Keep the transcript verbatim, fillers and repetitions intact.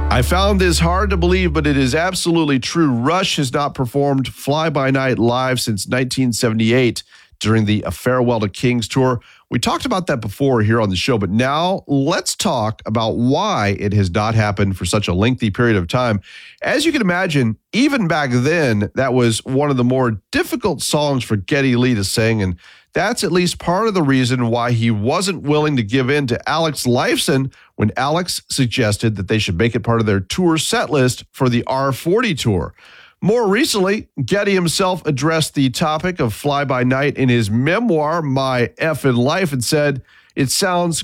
I found this hard to believe, but it is absolutely true. Rush has not performed Fly By Night live since nineteen seventy-eight during the A Farewell to Kings tour. We talked about that before here on the show, but now let's talk about why it has not happened for such a lengthy period of time. As you can imagine, even back then, that was one of the more difficult songs for Geddy Lee to sing, and that's at least part of the reason why he wasn't willing to give in to Alex Lifeson when Alex suggested that they should make it part of their tour set list for the R forty tour. More recently, Geddy himself addressed the topic of Fly By Night in his memoir, My Effin' Life, and said, "It sounds